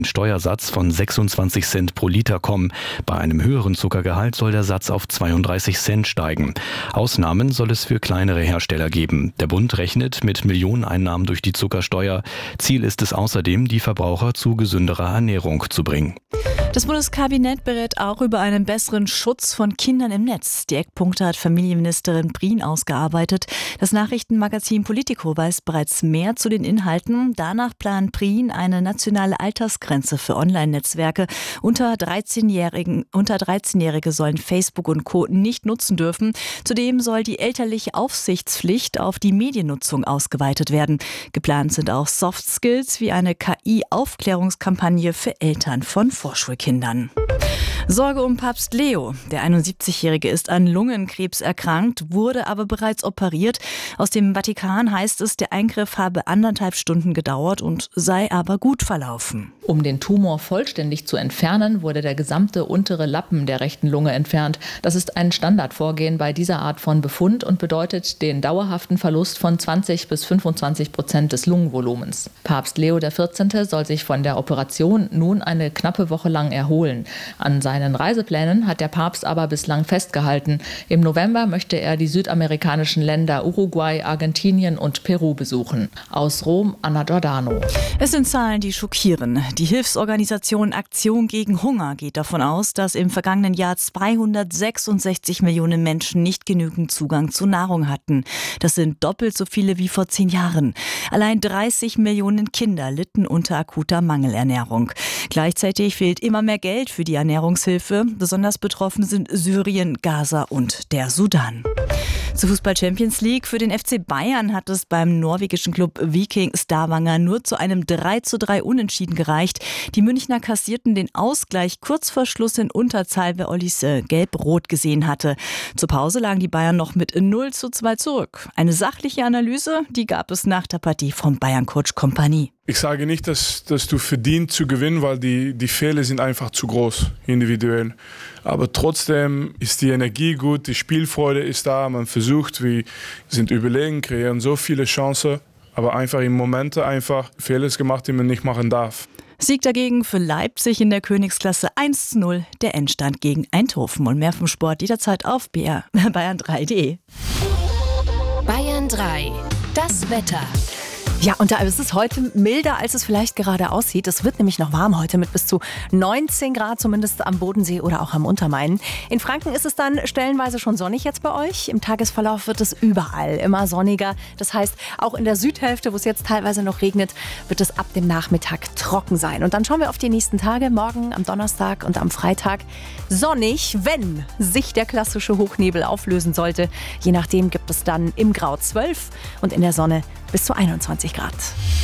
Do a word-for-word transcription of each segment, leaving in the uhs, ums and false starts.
Steuersatz von sechsundzwanzig Cent pro Liter kommen. Bei einem höheren Zuckergehalt soll der Satz auf zweiunddreißig Cent steigen. Ausnahmen soll es für kleinere Hersteller geben. Der Bund rechnet mit Millioneneinnahmen durch die Zuckersteuer. Ziel ist es außerdem, die Verbraucher zu gesünderer Ernährung zu bringen. Das Bundeskabinett berät auch über einen besseren Schutz von Kindern im Netz. Die Eckpunkte hat Familienministerin Prien ausgearbeitet. Das Nachrichtenmagazin Politico weiß bereits mehr zu den Inhalten. Danach plant Prien eine nationale Altersgrenze für Online-Netzwerke. Unter dreizehnjährigen, unter dreizehnjährige sollen Facebook und Co. nicht nutzen dürfen. Zudem soll die elterliche Aufsichtspflicht auf die Mediennutzung ausgeweitet werden. Geplant sind auch Soft Skills wie eine K I-Aufklärungskampagne für Eltern von Vorschulkindern. Sorge um Papst Leo. Der einundsiebzigjährige ist an Lungenkrebs erkrankt, wurde aber bereits operiert. Aus dem Vatikan heißt es, der Eingriff habe anderthalb Stunden gedauert und sei aber gut verlaufen. Um den Tumor vollständig zu entfernen, wurde der gesamte untere Lappen der rechten Lunge entfernt. Das ist ein Standardvorgehen bei dieser Art von Befund und bedeutet den dauerhaften Verlust von zwanzig bis fünfundzwanzig Prozent des Lungenvolumens. Papst Leo der vierzehnte soll sich von der Operation nun eine knappe Woche lang erholen. An seinen Reiseplänen hat der Papst aber bislang festgehalten. Im November möchte er die südamerikanischen Länder Uruguay, Argentinien und Peru besuchen. Aus Rom, Anna Giordano. Es sind Zahlen, die schockieren. Die Hilfsorganisation Aktion gegen Hunger geht davon aus, dass im vergangenen Jahr zweihundertsechsundsechzig Millionen Menschen nicht genügend Zugang zu Nahrung hatten. Das sind doppelt so viele wie vor zehn Jahren. Allein dreißig Millionen Kinder litten unter akuter Mangelernährung. Gleichzeitig fehlt immer mehr Geld für die Ernährungshilfe. Besonders betroffen sind Syrien, Gaza und der Sudan. Zur Fußball-Champions League. Für den F C Bayern hat es beim norwegischen Club Viking Stavanger nur zu einem drei zu drei Unentschieden gereicht. Die Münchner kassierten den Ausgleich kurz vor Schluss in Unterzahl, wer Ollis äh, gelb-rot gesehen hatte. Zur Pause lagen die Bayern noch mit null zu zwei zurück. Eine sachliche Analyse, die gab es nach der Partie vom Bayern-Coach Kompanie. Ich sage nicht, dass, dass du verdient zu gewinnen, weil die, die Fehler sind einfach zu groß, individuell. Aber trotzdem ist die Energie gut, die Spielfreude ist da, man versucht, wir sind überlegen, kreieren so viele Chancen, aber einfach im Moment einfach Fehler gemacht, die man nicht machen darf. Sieg dagegen für Leipzig in der Königsklasse eins zu null, der Endstand gegen Eindhoven. Und mehr vom Sport jederzeit auf B R Bayern drei punkt de. Bayern drei, das Wetter. Ja, und da ist es heute milder, als es vielleicht gerade aussieht. Es wird nämlich noch warm heute mit bis zu neunzehn Grad, zumindest am Bodensee oder auch am Untermain. In Franken ist es dann stellenweise schon sonnig jetzt bei euch. Im Tagesverlauf wird es überall immer sonniger. Das heißt, auch in der Südhälfte, wo es jetzt teilweise noch regnet, wird es ab dem Nachmittag trocken sein. Und dann schauen wir auf die nächsten Tage. Morgen am Donnerstag und am Freitag sonnig, wenn sich der klassische Hochnebel auflösen sollte. Je nachdem gibt es dann im Grau zwölf und in der Sonne bis zu einundzwanzig Grad.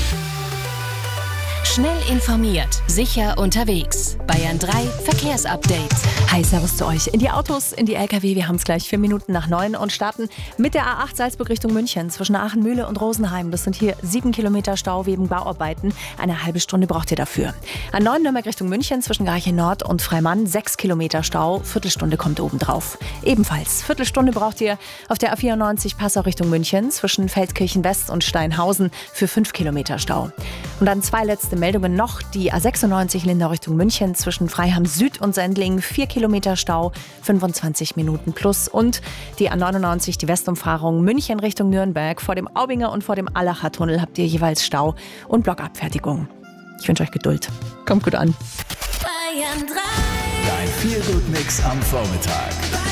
Schnell informiert, sicher unterwegs. Bayern drei Verkehrsupdate. Hi, servus zu euch. In die Autos, in die L K W. Wir haben es gleich vier Minuten nach neun und starten mit der A acht Salzburg Richtung München zwischen Aachenmühle und Rosenheim. Das sind hier sieben Kilometer Stau wegen Bauarbeiten. Eine halbe Stunde braucht ihr dafür. A neun Nürnberg Richtung München zwischen Garching Nord und Freimann. Sechs Kilometer Stau. Viertelstunde kommt oben drauf. Ebenfalls Viertelstunde braucht ihr auf der A vierundneunzig Passau Richtung München zwischen Feldkirchen West und Steinhausen für fünf Kilometer Stau. Und dann zwei letzte Meldungen noch. Die A sechsundneunzig Lindau Richtung München zwischen Freiham Süd und Sendling. vier Kilometer Stau, fünfundzwanzig Minuten plus. Und die A neunundneunzig, die Westumfahrung München Richtung Nürnberg. Vor dem Aubinger und vor dem Allacher Tunnel habt ihr jeweils Stau und Blockabfertigung. Ich wünsche euch Geduld. Kommt gut an. Bayern drei. Dein Feel-Good-Mix am Vormittag.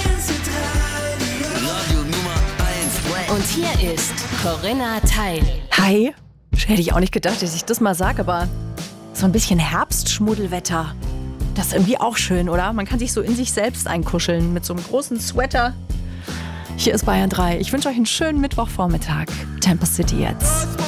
Radio Nummer eins. Und hier ist Corinna Teil. Hi. Hätte ich auch nicht gedacht, dass ich das mal sage, aber so ein bisschen Herbstschmuddelwetter. Das ist irgendwie auch schön, oder? Man kann sich so in sich selbst einkuscheln mit so einem großen Sweater. Hier ist Bayern drei. Ich wünsche euch einen schönen Mittwochvormittag. Temper City jetzt.